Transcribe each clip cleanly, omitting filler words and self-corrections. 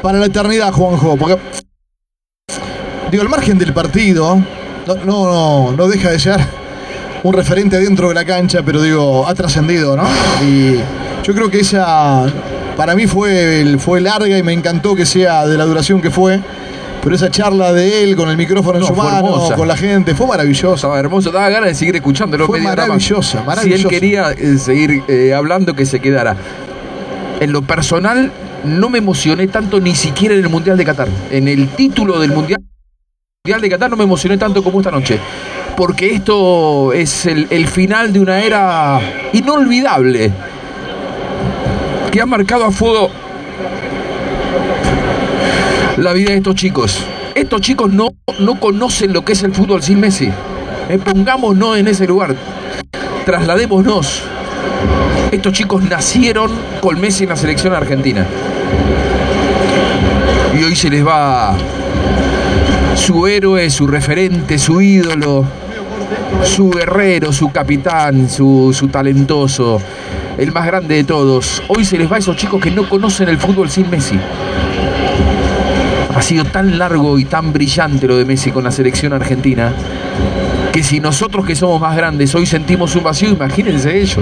para la eternidad, Juanjo, porque digo, al margen del partido, no deja de ser un referente dentro de la cancha, pero digo, ha trascendido, ¿no? Y yo creo que esa, para mí fue larga y me encantó que sea de la duración que fue. Pero esa charla de él con el micrófono en su mano, hermosa, con la gente, fue maravillosa. Estaba hermoso, daba ganas de seguir escuchándolo. Fue maravillosa. Si él quería seguir hablando, que se quedara. En lo personal, no me emocioné tanto ni siquiera en el Mundial de Qatar. En el título del Mundial de Qatar no me emocioné tanto como esta noche. Porque esto es el final de una era inolvidable que ha marcado a fuego la vida de estos chicos. Estos chicos no conocen lo que es el fútbol sin Messi. Pongámonos en ese lugar. Trasladémonos. Estos chicos nacieron con Messi en la selección argentina. Y hoy se les va su héroe, su referente, su ídolo, su guerrero, su capitán, su talentoso, el más grande de todos. Hoy se les va a esos chicos que no conocen el fútbol sin Messi. Ha sido tan largo y tan brillante lo de Messi con la selección argentina, que si nosotros que somos más grandes hoy sentimos un vacío, imagínense ellos.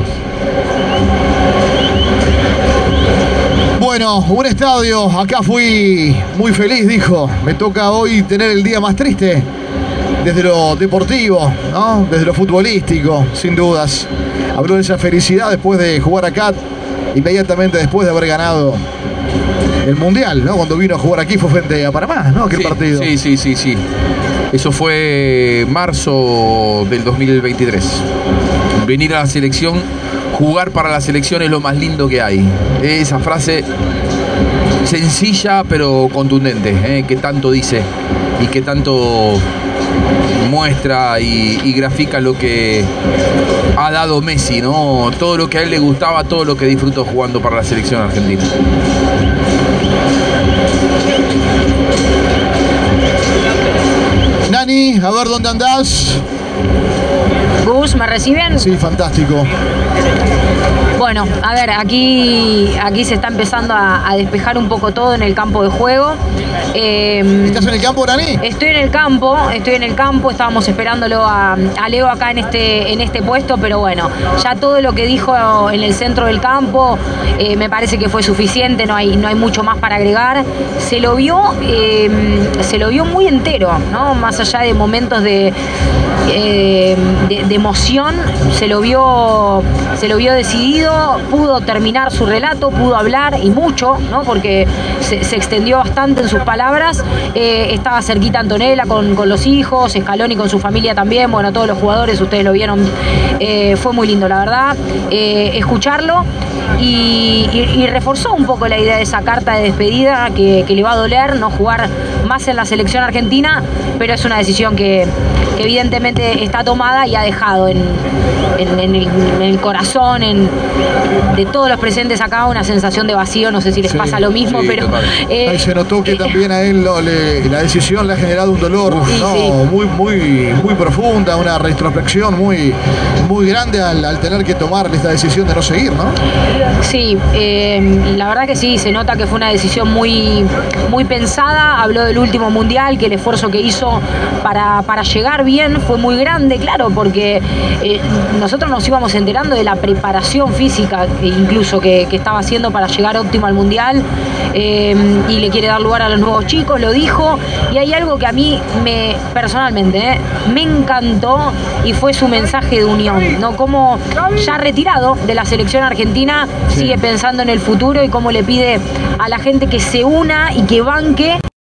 Bueno, un estadio, acá fui muy feliz, dijo. Me toca hoy tener el día más triste, desde lo deportivo, ¿no? Desde lo futbolístico, sin dudas. Habló de esa felicidad después de jugar acá, inmediatamente después de haber ganado el Mundial, ¿no? Cuando vino a jugar aquí fue frente a Panamá, ¿no? Aquel partido. Sí. Eso fue marzo del 2023. Venir a la selección, jugar para la selección es lo más lindo que hay. Esa frase sencilla pero contundente, que tanto dice y que tanto muestra y grafica lo que ha dado Messi, ¿no? Todo lo que a él le gustaba, todo lo que disfrutó jugando para la selección argentina. Nani, a ver dónde andás. Gus, ¿me reciben? Sí, fantástico. Bueno, a ver, aquí se está empezando a despejar un poco todo en el campo de juego. ¿Estás en el campo, Nani? Estoy en el campo, estábamos esperándolo a Leo acá en este puesto, pero bueno, ya todo lo que dijo en el centro del campo me parece que fue suficiente, no hay mucho más para agregar. Se lo vio muy entero, ¿no? Más allá de momentos de emoción, se lo vio decidido, pudo terminar su relato, pudo hablar y mucho, ¿no? Porque se extendió bastante en sus palabras. Estaba cerquita Antonella con los hijos, Scaloni con su familia también, bueno, todos los jugadores, ustedes lo vieron, fue muy lindo, la verdad, escucharlo y reforzó un poco la idea de esa carta de despedida que le va a doler no jugar más en la selección argentina, pero es una decisión que evidentemente está tomada y ha dejado en el corazón de todos los presentes acá una sensación de vacío. No sé si les pasa lo mismo, pero ahí se notó que también a él la decisión le ha generado un dolor muy profunda, una retrospección muy grande al tener que tomar esta decisión de no seguir, ¿no? Sí, la verdad que sí, se nota que fue una decisión muy pensada. Habló del último mundial, que el esfuerzo que hizo para llegar bien fue muy grande, claro, porque nosotros nos íbamos enterando de la preparación física incluso que estaba haciendo para llegar óptimo al mundial, y le quiere dar lugar a los nuevos chicos, lo dijo, y hay algo que a mí personalmente me encantó y fue su mensaje de unión, ¿no? Como ya retirado de la selección argentina sigue pensando en el futuro y cómo le pide a la gente que se una y que banque